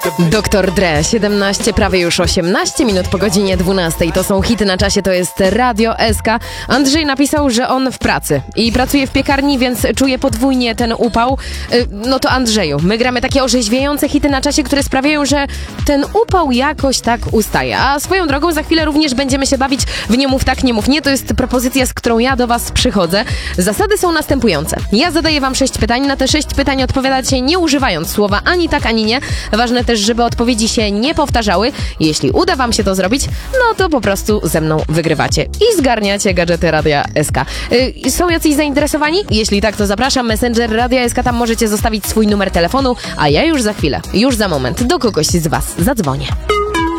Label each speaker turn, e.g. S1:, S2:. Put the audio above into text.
S1: Dr Dre, 17, prawie już 18 minut po godzinie 12. To są hity na czasie, to jest Radio SK. Andrzej napisał, że on w pracy i pracuje w piekarni, więc czuje podwójnie ten upał. No to Andrzeju, my gramy takie orzeźwiające hity na czasie, które sprawiają, że ten upał jakoś tak ustaje. A swoją drogą za chwilę również będziemy się bawić w Nie mów tak, nie mów nie. To jest propozycja, z którą ja do was przychodzę. Zasady są następujące. Ja zadaję wam 6 pytań. Na te 6 pytań odpowiadacie nie używając słowa ani tak, ani nie. Ważne też, żeby odpowiedzi się nie powtarzały. Jeśli uda wam się to zrobić, no to po prostu ze mną wygrywacie i zgarniacie gadżety Radia SK. Są jacyś zainteresowani? Jeśli tak, to zapraszam. Messenger Radia SK, tam możecie zostawić swój numer telefonu, a ja już za chwilę, już za moment do kogoś z was zadzwonię.